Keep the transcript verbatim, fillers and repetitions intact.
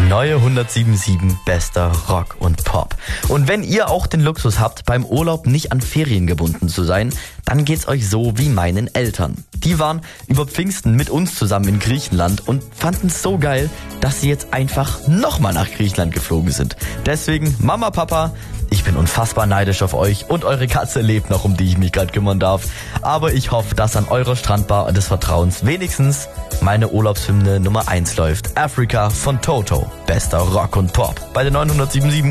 neue hundertsiebenundsiebzig bester Rock und Pop. Und wenn ihr auch den Luxus habt, beim Urlaub nicht an Ferien gebunden zu sein, dann geht's euch so wie meinen Eltern. Die waren über Pfingsten mit uns zusammen in Griechenland und fanden es so geil, dass sie jetzt einfach nochmal nach Griechenland geflogen sind. Deswegen, Mama, Papa, ich bin unfassbar neidisch auf euch und eure Katze lebt noch, um die ich mich gerade kümmern darf. Aber ich hoffe, dass an eurer Strandbar des Vertrauens wenigstens meine Urlaubshymne Nummer eins läuft. Africa von Toto. Bester Rock und Pop bei der neun hundertsiebenundsiebzig.